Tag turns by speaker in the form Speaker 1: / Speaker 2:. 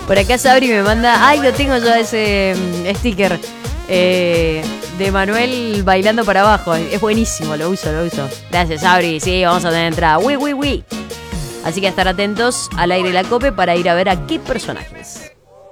Speaker 1: Por acá Sabri me manda. Ay, lo tengo yo ese sticker. De Manuel bailando para abajo. Es buenísimo, lo uso. Gracias, Sabri. Sí, vamos a tener entrada. Así que a estar atentos al aire de la COPE para ir a ver a qué personajes.